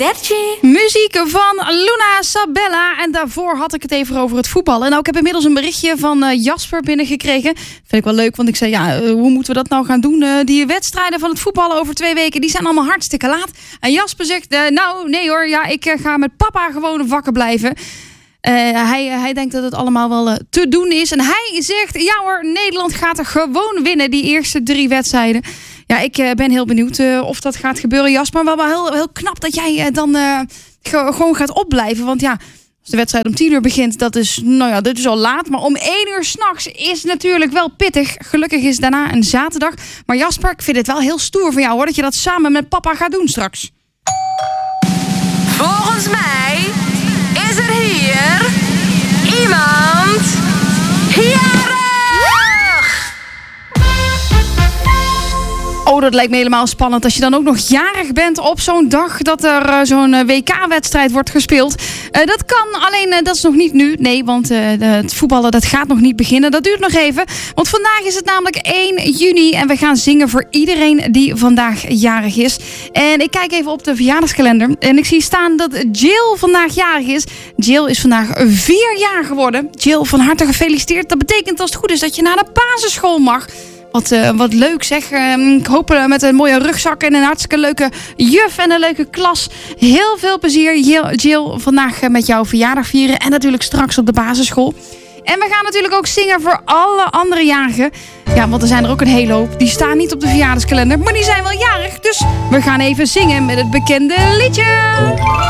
Muziek van Luna Sabella. En daarvoor had ik het even over het voetballen. Nou, ik heb inmiddels een berichtje van Jasper binnengekregen. Vind ik wel leuk, want ik zei, hoe moeten we dat nou gaan doen? Die wedstrijden van het voetballen over 2 weken, die zijn allemaal hartstikke laat. En Jasper zegt, nee hoor, ik ga met papa gewoon wakker blijven. Hij denkt dat het allemaal wel te doen is. En hij zegt, ja hoor, Nederland gaat er gewoon winnen, die eerste 3 wedstrijden. Ja, ik ben heel benieuwd of dat gaat gebeuren, Jasper. Maar wel heel knap dat jij dan gewoon gaat opblijven. Want ja, als de wedstrijd om 10 uur begint, dat is al laat. Maar om 1 uur 's nachts is natuurlijk wel pittig. Gelukkig is daarna een zaterdag. Maar Jasper, ik vind het wel heel stoer van jou hoor, dat je dat samen met papa gaat doen straks. Volgens mij is er hier iemand jarig! Oh, dat lijkt me helemaal spannend als je dan ook nog jarig bent op zo'n dag dat er zo'n WK-wedstrijd wordt gespeeld. Dat kan, alleen dat is nog niet nu. Nee, want het voetballen dat gaat nog niet beginnen. Dat duurt nog even, want vandaag is het namelijk 1 juni en we gaan zingen voor iedereen die vandaag jarig is. En ik kijk even op de verjaardagskalender en ik zie staan dat Jill vandaag jarig is. Jill is vandaag 4 jaar geworden. Jill, van harte gefeliciteerd. Dat betekent als het goed is dat je naar de basisschool mag. Wat leuk zeg. Ik hoop met een mooie rugzak en een hartstikke leuke juf en een leuke klas. Heel veel plezier, Jill, vandaag met jouw verjaardag vieren. En natuurlijk straks op de basisschool. En we gaan natuurlijk ook zingen voor alle andere jarigen. Ja, want er zijn er ook een hele hoop. Die staan niet op de verjaardagskalender, maar die zijn wel jarig. Dus we gaan even zingen met het bekende liedje.